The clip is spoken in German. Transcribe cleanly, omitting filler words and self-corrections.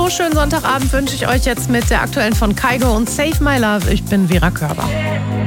Hallo, schönen Sonntagabend wünsche ich euch jetzt mit der aktuellen von Kygo und Save My Love. Ich bin Vera Körber.